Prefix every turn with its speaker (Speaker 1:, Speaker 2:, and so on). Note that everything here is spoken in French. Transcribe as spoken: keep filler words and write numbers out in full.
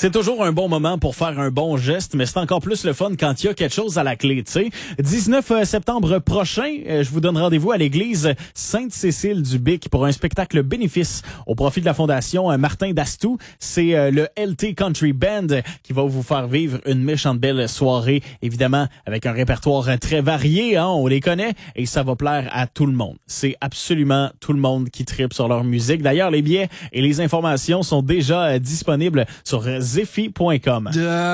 Speaker 1: C'est toujours un bon moment pour faire un bon geste, mais c'est encore plus le fun quand il y a quelque chose à la clé, tu sais. dix-neuf septembre prochain, je vous donne rendez-vous à l'église Sainte-Cécile-du-Bic pour un spectacle bénéfice au profit de la Fondation Martin Dastou. C'est le L T Country Band qui va vous faire vivre une méchante belle soirée, évidemment avec un répertoire très varié, hein, on les connaît, et ça va plaire à tout le monde. C'est absolument tout le monde qui tripe sur leur musique. D'ailleurs, les billets et les informations sont déjà disponibles sur zephy point com.